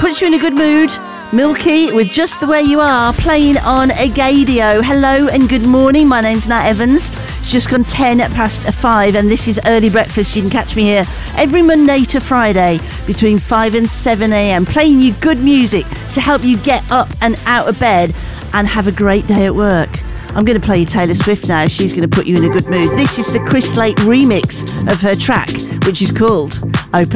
Puts you in a good mood. Milky with Just the Way You Are, playing on Agadio. Hello and good morning. My name's Nat Evans. It's just gone 5:10, and this is Early Breakfast. You can catch me here every Monday to Friday between 5 and 7 a.m. playing you good music to help you get up and out of bed and have a great day at work. I'm going to play you Taylor Swift now. She's going to put you in a good mood. This is the Chris Lake remix of her track, which is called Open